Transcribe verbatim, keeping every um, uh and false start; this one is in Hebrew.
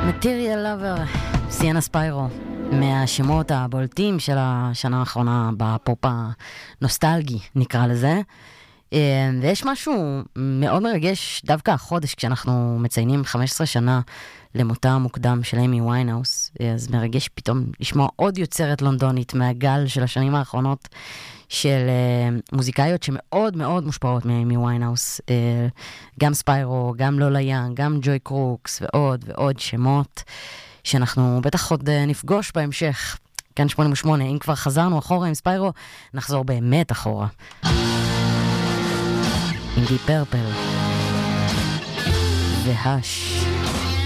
Material Lover, סיינה ספיירו, מהשמות הבולטים של השנה האחרונה בפופ הנוסטלגי, נקרא לזה. ויש משהו מאוד מרגש דווקא החודש, כשאנחנו מציינים חמש עשרה שנה למותה המוקדם של אימי ויינהאוס, אז מרגש פתאום לשמוע עוד יוצרת לונדונית מהגל של השנים האחרונות, של uh, מוזיקאיות שמאוד מאוד מושפעות מאימי ויינהאוס, uh, גם ספיירו, גם לולה יאנג, גם ג'וי קרוקס ועוד ועוד שמות שאנחנו בטח עוד uh, נפגוש בהמשך. כאן שמונים ושמונה, אם כבר חזרנו אחורה עם ספיירו, נחזור באמת אחורה עם די פרפל והש.